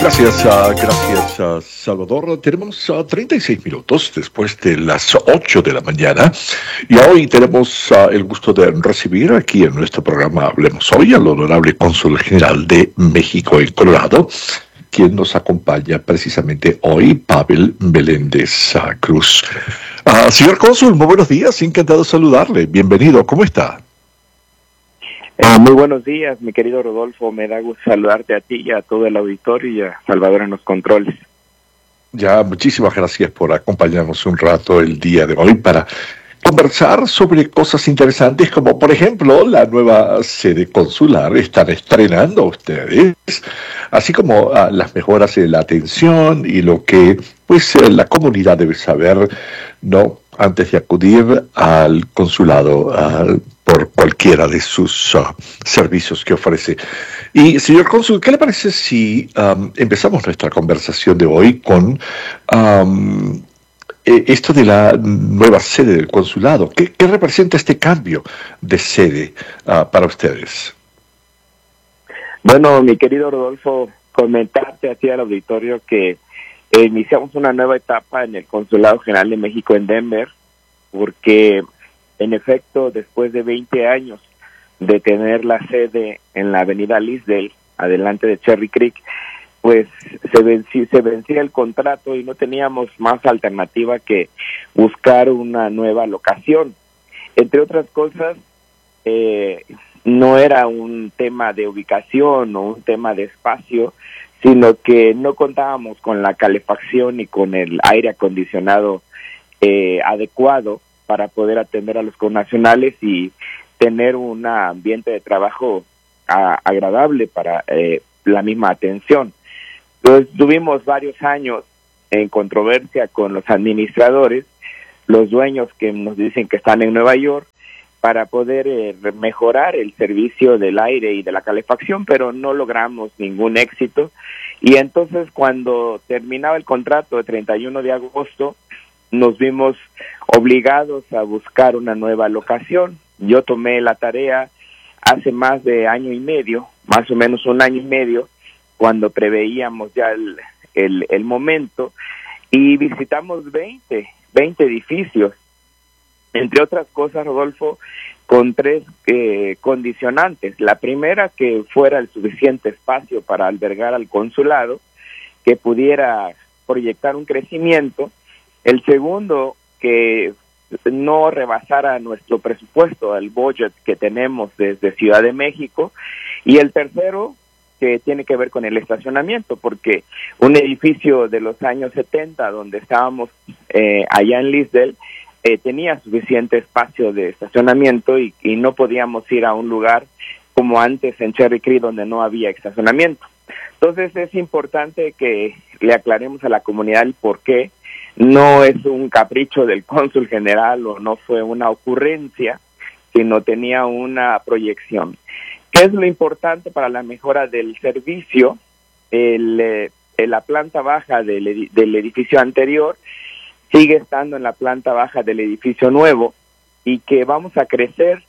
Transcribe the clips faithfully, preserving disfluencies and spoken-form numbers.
Gracias, ah, gracias, ah, Salvador. Tenemos ah, treinta y seis minutos después de las ocho de la mañana y hoy tenemos ah, el gusto de recibir aquí en nuestro programa Hablemos Hoy al honorable cónsul general de México en Colorado, quien nos acompaña precisamente hoy, Pavel Meléndez ah, Cruz. Ah, señor cónsul, muy buenos días, encantado de saludarle. Bienvenido, ¿cómo está? Eh, muy buenos días, mi querido Rodolfo. Me da gusto saludarte a ti y a todo el auditorio y a Salvador en los controles. Ya, muchísimas gracias por acompañarnos un rato el día de hoy para conversar sobre cosas interesantes como, por ejemplo, la nueva sede consular. Están estrenando ustedes, así como uh, las mejoras en la atención y lo que pues eh, la comunidad debe saber, ¿no?, antes de acudir al consulado uh, por cualquiera de sus uh, servicios que ofrece. Y, señor cónsul, ¿qué le parece si um, empezamos nuestra conversación de hoy con um, esto de la nueva sede del consulado? ¿Qué, qué representa este cambio de sede uh, para ustedes? Bueno, mi querido Rodolfo, comentarte a ti al auditorio que eh, iniciamos una nueva etapa en el Consulado General de México en Denver, porque en efecto, después de veinte años de tener la sede en la avenida Lisdale, adelante de Cherry Creek, pues se vencí, se vencía el contrato y no teníamos más alternativa que buscar una nueva locación. Entre otras cosas, eh, no era un tema de ubicación o un tema de espacio, sino que no contábamos con la calefacción y con el aire acondicionado eh, adecuado para poder atender a los connacionales y tener un ambiente de trabajo a, agradable para eh, la misma atención. Entonces tuvimos varios años en controversia con los administradores, los dueños que nos dicen que están en Nueva York, para poder eh, mejorar el servicio del aire y de la calefacción, pero no logramos ningún éxito. Y entonces cuando terminaba el contrato de treinta y uno de agosto, nos vimos obligados a buscar una nueva locación. Yo tomé la tarea hace más de año y medio, más o menos un año y medio, cuando preveíamos ya el, el, el momento, y visitamos veinte, veinte edificios, entre otras cosas, Rodolfo, con tres eh, condicionantes. La primera, que fuera el suficiente espacio para albergar al consulado, que pudiera proyectar un crecimiento. El segundo, que no rebasara nuestro presupuesto, el budget que tenemos desde Ciudad de México. Y el tercero, que tiene que ver con el estacionamiento, porque un edificio de los años setenta, donde estábamos eh, allá en Lisdale, eh, tenía suficiente espacio de estacionamiento y, y no podíamos ir a un lugar como antes en Cherry Creek, donde no había estacionamiento. Entonces es importante que le aclaremos a la comunidad el por qué. No es un capricho del cónsul general o no fue una ocurrencia, sino tenía una proyección. ¿Qué es lo importante para la mejora del servicio? El, eh, la planta baja del, edi del edificio anterior sigue estando en la planta baja del edificio nuevo, y que vamos a crecer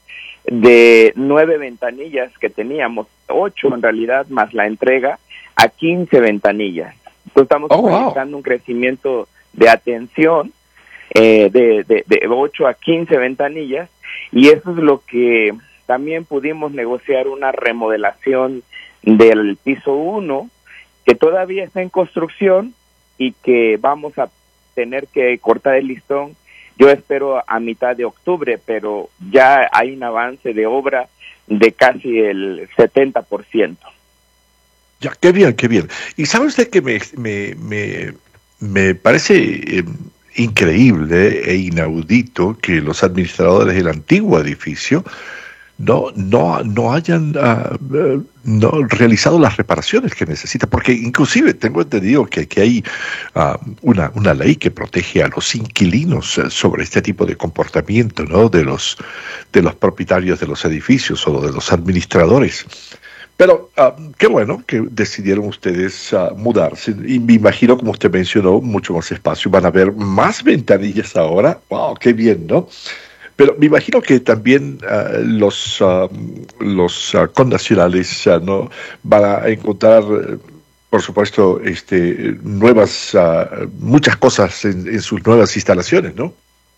de nueve ventanillas que teníamos, ocho en realidad, más la entrega, a quince ventanillas. Entonces estamos oh, realizando wow. un crecimiento de atención eh, de, de, de ocho a quince ventanillas, y eso es lo que también pudimos negociar, una remodelación del piso uno, que todavía está en construcción y que vamos a tener que cortar el listón, yo espero a mitad de octubre, pero ya hay un avance de obra de casi el setenta por ciento. Ya, qué bien, qué bien. Y sabe usted que me, me, me, me parece eh, increíble e inaudito que los administradores del antiguo edificio no no no hayan uh, no realizado las reparaciones que necesita, porque inclusive tengo entendido que, que hay uh, una una ley que protege a los inquilinos uh, sobre este tipo de comportamiento, ¿no?, de los de los propietarios de los edificios o de los administradores. Pero uh, qué bueno que decidieron ustedes uh, mudarse, y me imagino, como usted mencionó, mucho más espacio, van a haber más ventanillas ahora. Wow, qué bien, ¿no? Pero me imagino que también uh, los uh, los uh, connacionales uh, no van a encontrar uh, por supuesto, este, nuevas, uh, muchas cosas en, en sus nuevas instalaciones, ¿no?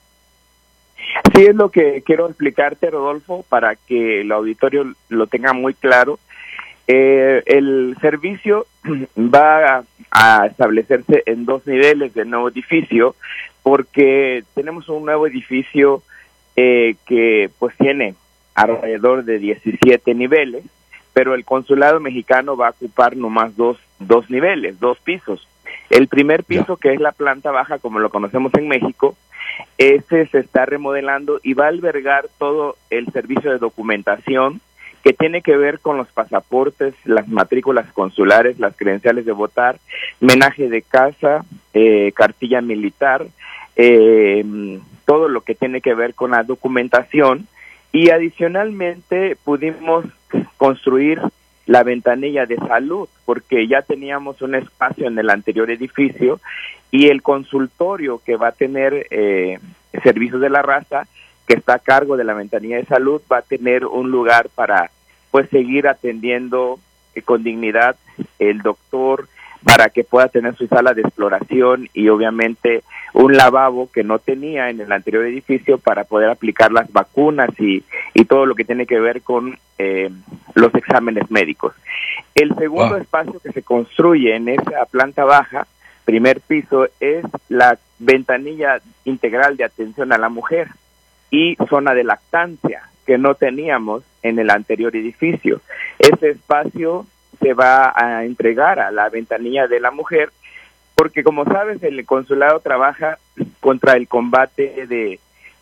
Sí, es lo que quiero explicarte, Rodolfo, para que el auditorio lo tenga muy claro. Eh, el servicio va a, a establecerse en dos niveles del nuevo edificio, porque tenemos un nuevo edificio eh, que pues tiene alrededor de diecisiete niveles, pero el consulado mexicano va a ocupar nomás dos, dos niveles, dos pisos. El primer piso, que es la planta baja, como lo conocemos en México, ese se está remodelando y va a albergar todo el servicio de documentación que tiene que ver con los pasaportes, las matrículas consulares, las credenciales de votar, menaje de casa, eh, cartilla militar, eh, todo lo que tiene que ver con la documentación. Y adicionalmente pudimos construir la ventanilla de salud, porque ya teníamos un espacio en el anterior edificio y el consultorio que va a tener eh, servicios de la raza, que está a cargo de la ventanilla de salud, va a tener un lugar para pues seguir atendiendo eh, con dignidad el doctor, para que pueda tener su sala de exploración y obviamente un lavabo que no tenía en el anterior edificio para poder aplicar las vacunas y, y todo lo que tiene que ver con eh, los exámenes médicos. El segundo wow. espacio que se construye en esa planta baja, primer piso, es la ventanilla integral de atención a la mujer y zona de lactancia que no teníamos en el anterior edificio. Ese espacio se va a entregar a la ventanilla de la mujer, porque como sabes, el consulado trabaja contra el combate de,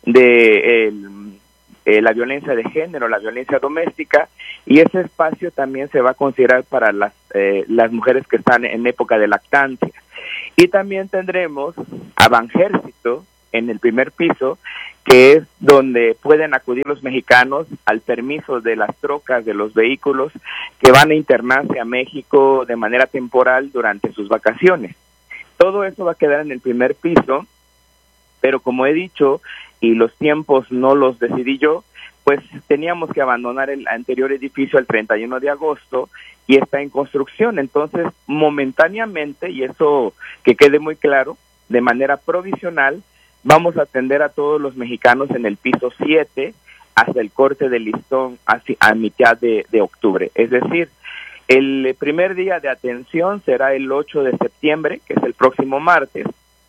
de el, eh, la violencia de género, la violencia doméstica, y ese espacio también se va a considerar para las, eh, las mujeres que están en época de lactancia. Y también tendremos a Banjército en el primer piso, que es donde pueden acudir los mexicanos al permiso de las trocas de los vehículos que van a internarse a México de manera temporal durante sus vacaciones. Todo eso va a quedar en el primer piso, pero como he dicho, y los tiempos no los decidí yo, pues teníamos que abandonar el anterior edificio el treinta y uno de agosto y está en construcción. Entonces, momentáneamente, y eso que quede muy claro, de manera provisional, vamos a atender a todos los mexicanos en el piso siete hasta el corte del listón hacia, a mitad de, de octubre. Es decir, el primer día de atención será el ocho de septiembre, que es el próximo martes,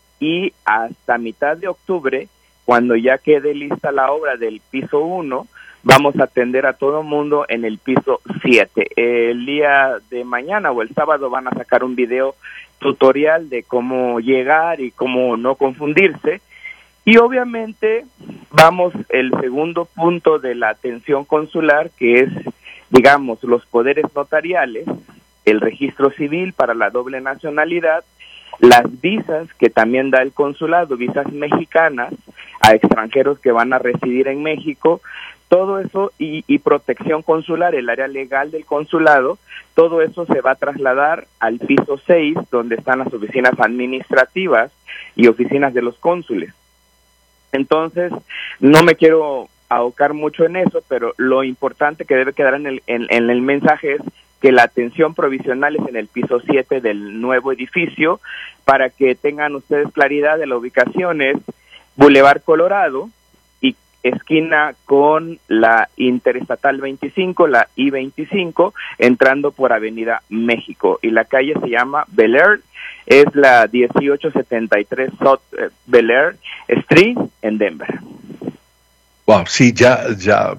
y hasta mitad de octubre, cuando ya quede lista la obra del piso uno, vamos a atender a todo mundo en el piso siete. El día de mañana o el sábado van a sacar un video tutorial de cómo llegar y cómo no confundirse. Y obviamente vamos el segundo punto de la atención consular, que es, digamos, los poderes notariales, el registro civil para la doble nacionalidad, las visas que también da el consulado, visas mexicanas a extranjeros que van a residir en México, todo eso y, y protección consular, el área legal del consulado, todo eso se va a trasladar al piso seis, donde están las oficinas administrativas y oficinas de los cónsules. Entonces, no me quiero ahocar mucho en eso, pero lo importante que debe quedar en el, en, en el mensaje es que la atención provisional es en el piso siete del nuevo edificio, para que tengan ustedes claridad de la ubicación. Es Boulevard Colorado y esquina con la Interestatal veinticinco, la I veinticinco, entrando por Avenida México. Y la calle se llama Bel Air, es la dieciocho setenta y tres South Bel Air Street en Denver. Wow, sí, ya, ya,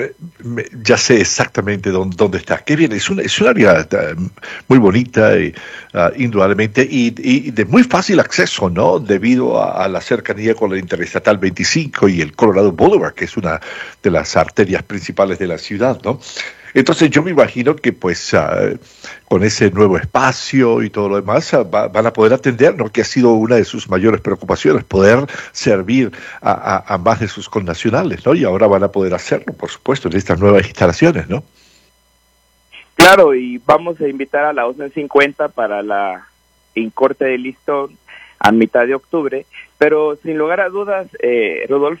ya sé exactamente dónde, dónde está. Qué bien, es una, es un área uh, muy bonita, y, uh, indudablemente, y, y de muy fácil acceso, ¿no? Debido a, a la cercanía con la Interestatal veinticinco y el Colorado Boulevard, que es una de las arterias principales de la ciudad, ¿no? Entonces yo me imagino que pues uh, con ese nuevo espacio y todo lo demás uh, va, van a poder atender, ¿no? Que ha sido una de sus mayores preocupaciones, poder servir a, a, a más de sus connacionales, ¿no? Y ahora van a poder hacerlo, por supuesto, en estas nuevas instalaciones, ¿no? Claro, y vamos a invitar a la O S N cincuenta para la incorte de listón a mitad de octubre, pero sin lugar a dudas, eh, Rodolfo,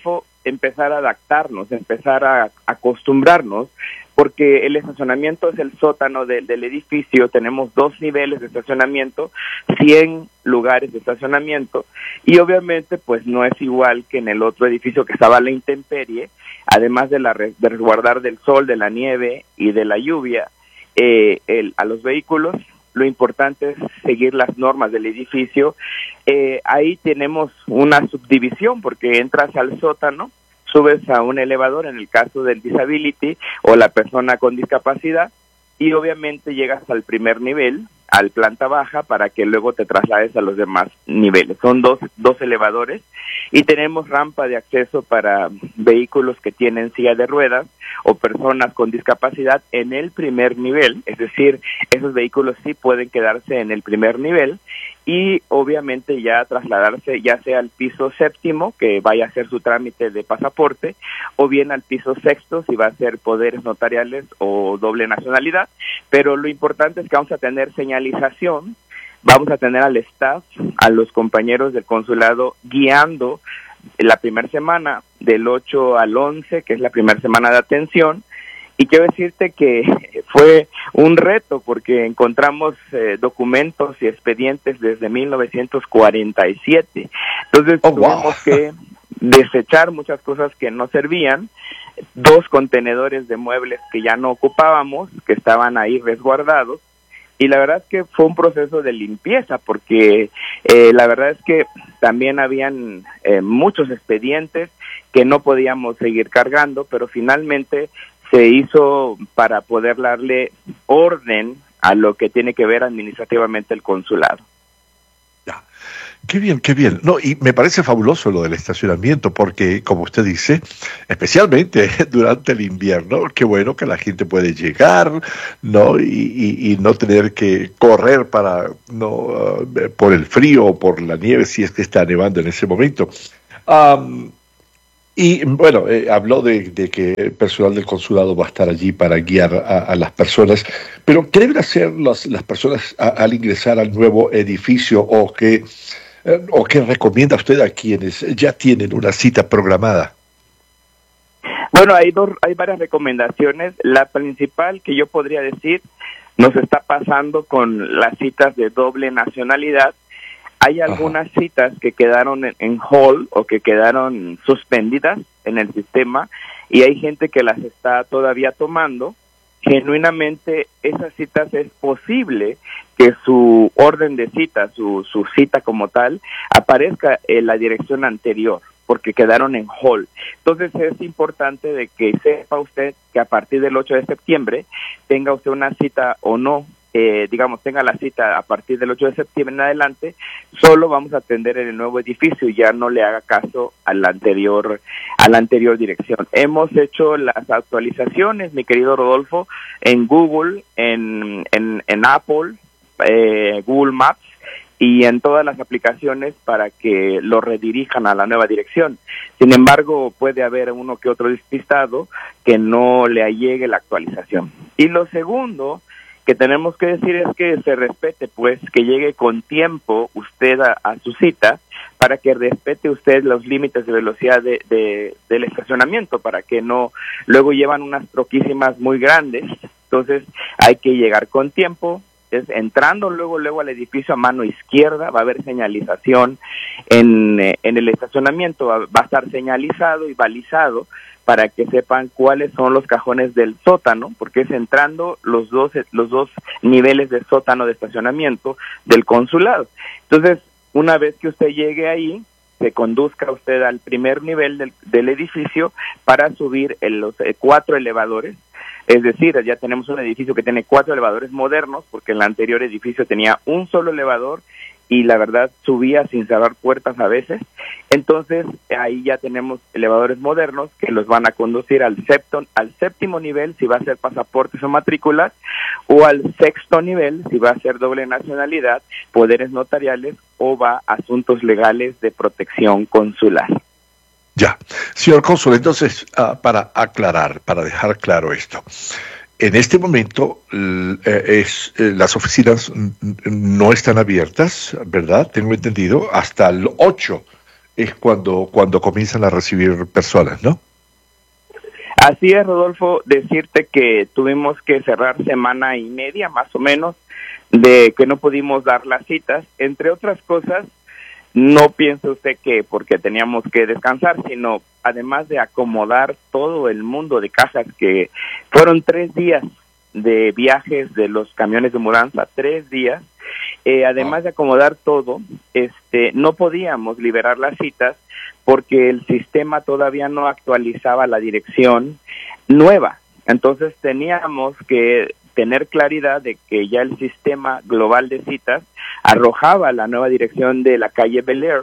empezar a adaptarnos, empezar a acostumbrarnos, porque el estacionamiento es el sótano de, del edificio, tenemos dos niveles de estacionamiento, cien lugares de estacionamiento, y obviamente pues no es igual que en el otro edificio que estaba a la intemperie, además de, la, de resguardar del sol, de la nieve y de la lluvia, eh, el, a los vehículos. Lo importante es seguir las normas del edificio. Eh, ahí tenemos una subdivisión porque entras al sótano, subes a un elevador en el caso del disability o la persona con discapacidad y obviamente llegas al primer nivel, al planta baja, para que luego te traslades a los demás niveles. Son dos, dos elevadores y tenemos rampa de acceso para vehículos que tienen silla de ruedas o personas con discapacidad en el primer nivel, es decir, esos vehículos sí pueden quedarse en el primer nivel y obviamente ya trasladarse ya sea al piso séptimo, que vaya a hacer su trámite de pasaporte, o bien al piso sexto, si va a ser poderes notariales o doble nacionalidad, pero lo importante es que vamos a tener señalización, vamos a tener al staff, a los compañeros del consulado guiando la primera semana, del ocho al once, que es la primera semana de atención, y quiero decirte que fue un reto porque encontramos eh, documentos y expedientes desde mil novecientos cuarenta y siete. Entonces oh, tuvimos wow. que desechar muchas cosas que no servían, dos contenedores de muebles que ya no ocupábamos, que estaban ahí resguardados, y la verdad es que fue un proceso de limpieza porque eh, la verdad es que también habían eh, muchos expedientes que no podíamos seguir cargando, pero finalmente se hizo para poder darle orden a lo que tiene que ver administrativamente el consulado. Ya. Qué bien, qué bien. No, y me parece fabuloso lo del estacionamiento, porque, como usted dice, especialmente durante el invierno, qué bueno que la gente puede llegar, ¿no? Y, y, y no tener que correr para, no, uh, por el frío o por la nieve, si es que está nevando en ese momento. Um, Y bueno, eh, habló de, de que el personal del consulado va a estar allí para guiar a, a las personas, pero ¿qué deben hacer las, las personas a, al ingresar al nuevo edificio o qué, eh, o qué recomienda usted a quienes ya tienen una cita programada? Bueno, hay, dos, hay varias recomendaciones. La principal que yo podría decir nos está pasando con las citas de doble nacionalidad. Hay algunas Ajá. citas que quedaron en, en hold o que quedaron suspendidas en el sistema y hay gente que las está todavía tomando. Genuinamente, esas citas es posible que su orden de cita, su, su cita como tal, aparezca en la dirección anterior, porque quedaron en hold. Entonces es importante de que sepa usted que a partir del ocho de septiembre tenga usted una cita o no, eh, digamos, tenga la cita a partir del ocho de septiembre en adelante, solo vamos a atender en el nuevo edificio y ya no le haga caso a la anterior, a la anterior dirección. Hemos hecho las actualizaciones, mi querido Rodolfo, en Google, en, en, en Apple, eh, Google Maps, y en todas las aplicaciones para que lo redirijan a la nueva dirección. Sin embargo, puede haber uno que otro despistado que no le llegue la actualización. Y lo segundo que tenemos que decir es que se respete, pues, que llegue con tiempo usted a, a su cita para que respete usted los límites de velocidad de, de, del estacionamiento, para que no, luego llevan unas troquísimas muy grandes, entonces hay que llegar con tiempo. Es entrando luego luego al edificio a mano izquierda va a haber señalización en, eh, en el estacionamiento, va, va a estar señalizado y balizado para que sepan cuáles son los cajones del sótano, porque es entrando los dos los dos niveles de sótano de estacionamiento del consulado. Entonces, una vez que usted llegue ahí, se conduzca usted al primer nivel del, del edificio para subir en los eh, cuatro elevadores. Es decir, ya tenemos un edificio que tiene cuatro elevadores modernos, porque en el anterior edificio tenía un solo elevador y la verdad subía sin cerrar puertas a veces. Entonces, ahí ya tenemos elevadores modernos que los van a conducir al, septo, al séptimo nivel, si va a ser pasaportes o matrículas, o al sexto nivel, si va a ser doble nacionalidad, poderes notariales, o va a asuntos legales de protección consular. Ya, señor cónsul, entonces, uh, para aclarar, para dejar claro esto, en este momento eh, es, eh, las oficinas no están abiertas, ¿verdad? Tengo entendido, hasta el ocho es cuando, cuando comienzan a recibir personas, ¿no? Así es, Rodolfo, decirte que tuvimos que cerrar semana y media más o menos de que no pudimos dar las citas, entre otras cosas. No piense usted que porque teníamos que descansar, sino además de acomodar todo el mundo de casas, que fueron tres días de viajes de los camiones de mudanza, tres días, eh, además de acomodar todo, este, no podíamos liberar las citas porque el sistema todavía no actualizaba la dirección nueva. Entonces teníamos que tener claridad de que ya el sistema global de citas arrojaba la nueva dirección de la calle Bel Air.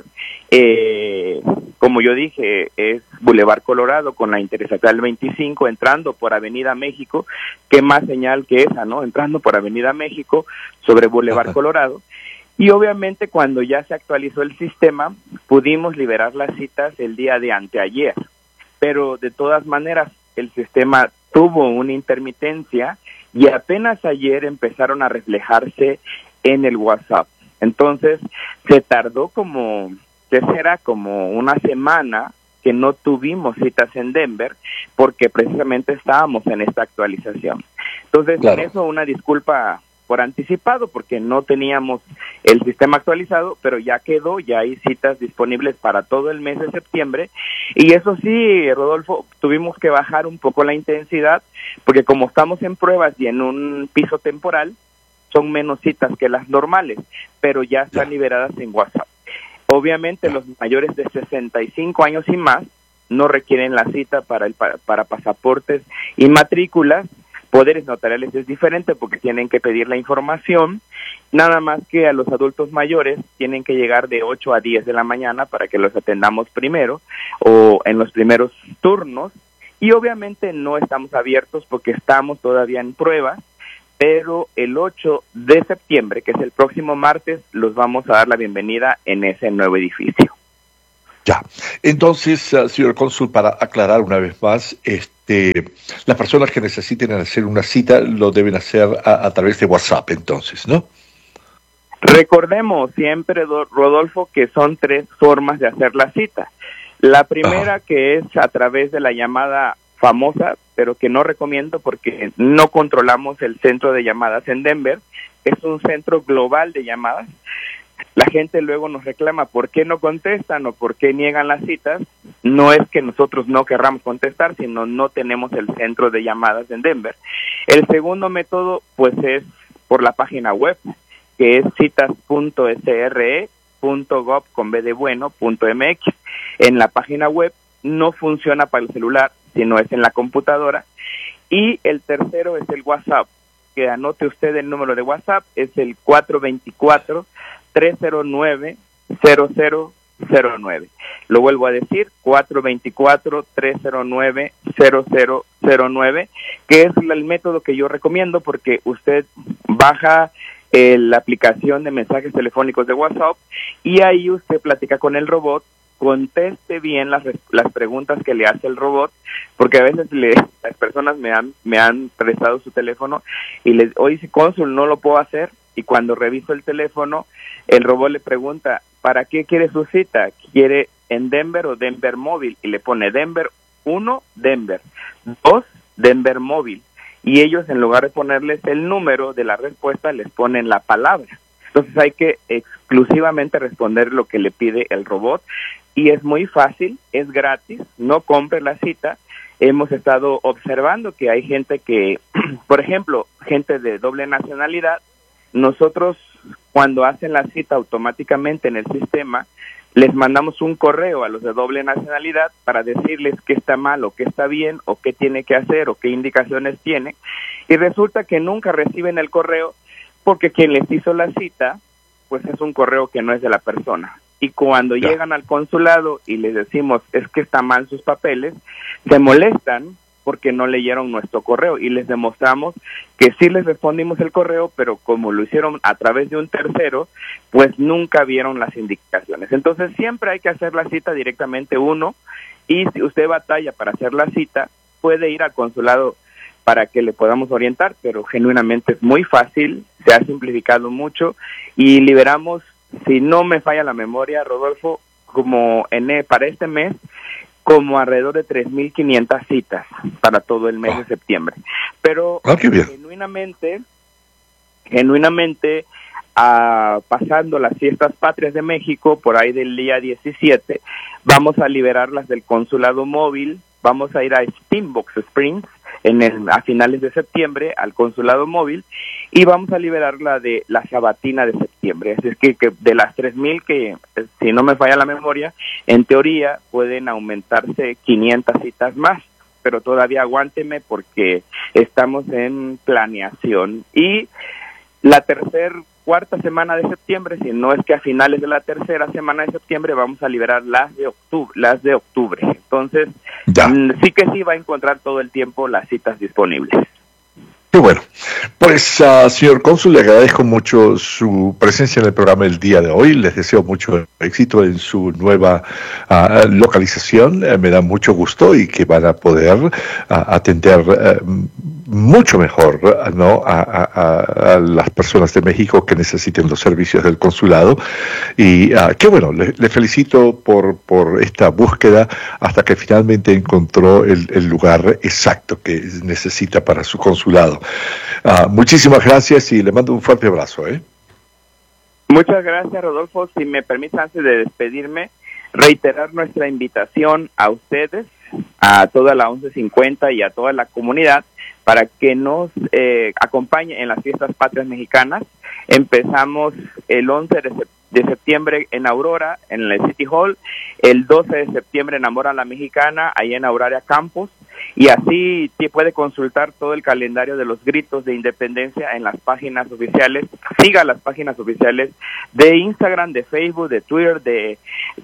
Eh, como yo dije, es Boulevard Colorado con la Interestatal veinticinco, entrando por Avenida México. Qué más señal que esa, ¿no? Entrando por Avenida México sobre Boulevard Ajá. Colorado. Y obviamente cuando ya se actualizó el sistema, pudimos liberar las citas el día de anteayer. Pero de todas maneras, el sistema tuvo una intermitencia y apenas ayer empezaron a reflejarse en el WhatsApp. Entonces, se tardó como, ¿qué será? Como una semana que no tuvimos citas en Denver porque precisamente estábamos en esta actualización. Entonces, claro. En eso una disculpa por anticipado porque no teníamos el sistema actualizado, pero ya quedó, ya hay citas disponibles para todo el mes de septiembre. Y eso sí, Rodolfo, tuvimos que bajar un poco la intensidad porque como estamos en pruebas y en un piso temporal, son menos citas que las normales, pero ya están liberadas en WhatsApp. Obviamente los mayores de sesenta y cinco años y más no requieren la cita para, el, para, para pasaportes y matrículas. Poderes notariales es diferente porque tienen que pedir la información, nada más que a los adultos mayores tienen que llegar de ocho a diez de la mañana para que los atendamos primero o en los primeros turnos, y obviamente no estamos abiertos porque estamos todavía en pruebas, pero el ocho de septiembre, que es el próximo martes, los vamos a dar la bienvenida en ese nuevo edificio. Ya, entonces, uh, señor cónsul, para aclarar una vez más, este, las personas que necesiten hacer una cita lo deben hacer a, a través de WhatsApp, entonces, ¿no? Recordemos siempre, Rodolfo, que son tres formas de hacer la cita. La primera, Ajá. que es a través de la llamada famosa, pero que no recomiendo porque no controlamos el centro de llamadas en Denver. Es un centro global de llamadas. La gente luego nos reclama por qué no contestan o por qué niegan las citas. No es que nosotros no querramos contestar, sino no tenemos el centro de llamadas en Denver. El segundo método, pues, es por la página web, que es citas punto s r e punto gov con b de bueno punto m x. En la página web no funciona para el celular, sino es en la computadora. Y el tercero es el WhatsApp, que anote usted el número de WhatsApp, es el cuatro dos cuatro, tres cero nueve, cero cero cero nueve. Lo vuelvo a decir, cuatro dos cuatro, tres cero nueve, cero cero cero nueve, que es el método que yo recomiendo porque usted baja eh, la aplicación de mensajes telefónicos de WhatsApp y ahí usted platica con el robot, conteste bien las, las preguntas que le hace el robot, porque a veces le, las personas me han, me han prestado su teléfono y les, oye, si cónsul, no lo puedo hacer, y cuando reviso el teléfono, el robot le pregunta, ¿para qué quiere su cita? ¿Quiere en Denver o Denver móvil? Y le pone Denver uno, Denver, dos, Denver móvil. Y ellos, en lugar de ponerles el número de la respuesta, les ponen la palabra. Entonces hay que exclusivamente responder lo que le pide el robot. Y es muy fácil, es gratis, no compre la cita. Hemos estado observando que hay gente que, por ejemplo, gente de doble nacionalidad, nosotros cuando hacen la cita automáticamente en el sistema, les mandamos un correo a los de doble nacionalidad para decirles qué está mal o qué está bien o qué tiene que hacer o qué indicaciones tiene, y resulta que nunca reciben el correo porque quien les hizo la cita, pues es un correo que no es de la persona. Y cuando ya llegan al consulado y les decimos es que está mal sus papeles, se molestan porque no leyeron nuestro correo y les demostramos que sí les respondimos el correo, pero como lo hicieron a través de un tercero, pues nunca vieron las indicaciones. Entonces siempre hay que hacer la cita directamente uno, y si usted batalla para hacer la cita, puede ir al consulado para que le podamos orientar, pero genuinamente es muy fácil, se ha simplificado mucho y liberamos, si no me falla la memoria, Rodolfo, como en para este mes, como alrededor de tres mil quinientas citas para todo el mes oh. de septiembre. Pero oh, qué bien. genuinamente, genuinamente, uh, pasando las fiestas patrias de México, por ahí del día diecisiete, vamos a liberarlas del consulado móvil, vamos a ir a Steambox Springs en el, a finales de septiembre al consulado móvil, y vamos a liberarla de la sabatina de septiembre. Es decir, que de las tres mil que, si no me falla la memoria, en teoría pueden aumentarse quinientas citas más, pero todavía aguánteme porque estamos en planeación. Y la tercera, cuarta semana de septiembre, si no es que a finales de la tercera semana de septiembre, vamos a liberar las de octubre. Las de octubre. Entonces, mm, sí que sí va a encontrar todo el tiempo las citas disponibles. Qué bueno. Pues, uh, señor cónsul, le agradezco mucho su presencia en el programa el día de hoy. Les deseo mucho éxito en su nueva uh, localización. Uh, me da mucho gusto y que van a poder uh, atender uh, mucho mejor uh, ¿no? a, a, a las personas de México que necesiten los servicios del consulado. Y uh, qué bueno, le, le felicito por, por esta búsqueda hasta que finalmente encontró el, el lugar exacto que necesita para su consulado. Uh, muchísimas gracias y le mando un fuerte abrazo. ¿eh? Muchas gracias, Rodolfo. Si me permite, antes de despedirme, reiterar nuestra invitación a ustedes, a toda la once cincuenta y a toda la comunidad, para que nos eh, acompañen en las fiestas patrias mexicanas. Empezamos el once de, sep- de septiembre en Aurora, en el City Hall, el doce de septiembre en Amor a la Mexicana, ahí en Auraria Campus, y así puede consultar todo el calendario de los gritos de independencia en las páginas oficiales. Siga las páginas oficiales de Instagram, de Facebook, de Twitter, de,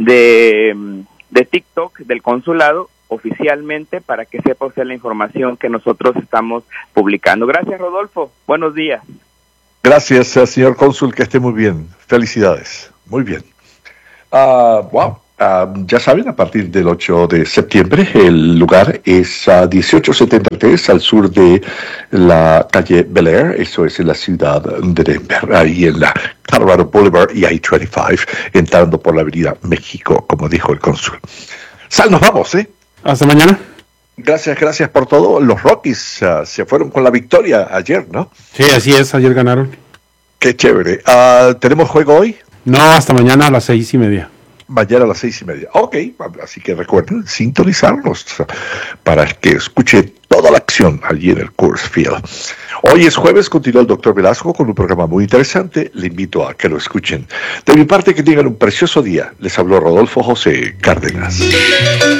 de, de TikTok del consulado oficialmente, para que sepa usted la información que nosotros estamos publicando. Gracias, Rodolfo. Buenos días. Gracias, señor cónsul, que esté muy bien. Felicidades. Muy bien. Uh, wow. Uh, ya saben, a partir del ocho de septiembre, el lugar es uh, dieciocho setenta y tres al sur de la calle Bel Air, eso es en la ciudad de Denver, ahí en la Colorado Boulevard y I veinticinco, entrando por la avenida México, como dijo el cónsul. Sal, nos vamos, ¿eh? Hasta mañana. Gracias, gracias por todo. Los Rockies uh, se fueron con la victoria ayer, ¿no? Sí, así es, ayer ganaron. Qué chévere. Uh, ¿Tenemos juego hoy? No, hasta mañana a las seis y media. Mañana a las seis y media. Ok, así que recuerden sintonizarnos para que escuche toda la acción allí en el Coors Field. Hoy es jueves, continúa el doctor Velasco con un programa muy interesante. Le invito a que lo escuchen. De mi parte, que tengan un precioso día. Les habló Rodolfo José Cárdenas.